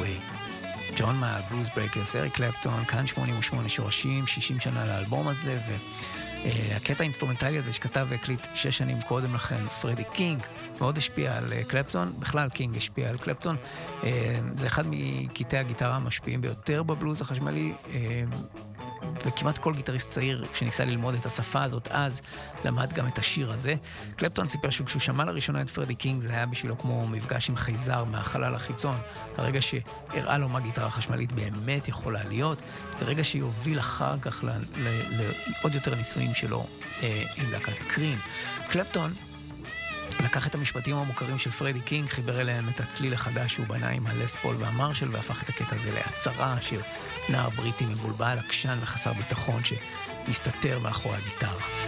Away. ג'ון מאל, בלוז ברקרס, אריק קלפטון, כאן 88 שורשים, 60 שנה לאלבום הזה, והקטע האינסטרומנטלי הזה שכתב והקליט 6 שנים קודם לכן, פרדי קינג, מאוד השפיע על קלפטון, בכלל קינג השפיע על קלפטון, זה אחד מקטעי הגיטרה המשפיעים ביותר בבלוז החשמלי, וכמעט כל גיטריסט צעיר שניסה ללמוד את השפה הזאת אז למד גם את השיר הזה. קלפטון סיפר שכשהוא שמע לראשונה את פרדי קינג זה היה בשבילו כמו מפגש עם חייזר מהחלל החיצון, הרגע שהראה לו מה גיטרה חשמלית באמת יכולה להיות, זה רגע שיוביל אחר כך לעוד יותר ניסויים שלו עם להקת קרים. קלפטון לקח את המשפטים המוכרים של פרדי קינג, חיבר אליהם את הצליל החדש שהוא בנה עם הלס פול והמרשל, והפך את הקטע הזה להצהרה של נער בריטי מבולבל, עקשן וחסר ביטחון שמסתתר מאחורי הגיטרה.